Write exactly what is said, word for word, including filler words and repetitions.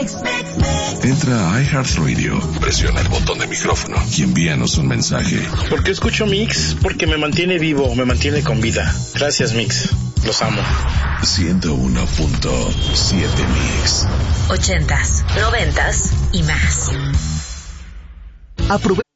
Entra a iHeartRadio, presiona el botón de micrófono y envíanos un mensaje. ¿Por qué escucho Mix? Porque me mantiene vivo, me mantiene con vida. Gracias, Mix. Los amo. ciento uno punto siete Mix. Ochentas, noventas y más. Aprove-